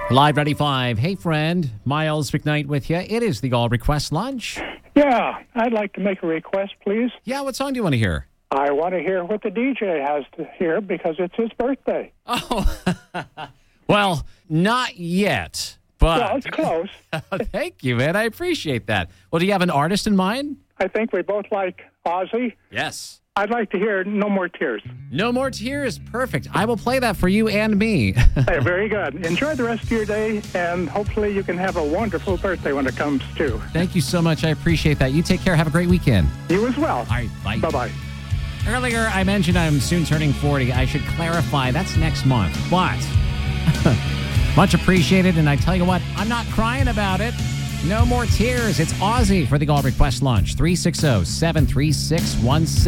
Live 95. Hey, friend. Miles McKnight with you. It is the All Request Lunch. Yeah, I'd like to make a request, please. Yeah, what song do you want to hear? I want to hear what the DJ has to hear because it's his birthday. Oh, well, not yet, but... Well, it's close. Thank you, man. I appreciate that. Well, do you have an artist in mind? I think we both like Ozzy. Yes. I'd like to hear No More Tears. No More Tears. Perfect. I will play that for you and me. Hey, very good. Enjoy the rest of your day, and hopefully you can have a wonderful birthday when it comes too. Thank you so much. I appreciate that. You take care. Have a great weekend. You as well. All right. Bye. Bye-bye. Earlier, I mentioned I'm soon turning 40. I should clarify that's next month. But much appreciated. And I tell you what, I'm not crying about it. No More Tears. It's Ozzy for the All Request Lunch. 360-736-17.